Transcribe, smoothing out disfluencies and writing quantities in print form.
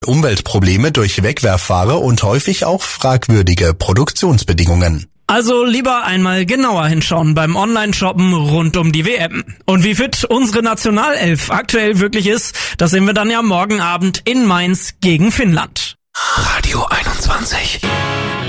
Umweltprobleme durch Wegwerfware und häufig auch fragwürdige Produktionsbedingungen. Also lieber einmal genauer hinschauen beim Online-Shoppen rund um die WM. Und wie fit unsere Nationalelf aktuell wirklich ist, das sehen wir dann ja morgen Abend in Mainz gegen Finnland. Radio 21.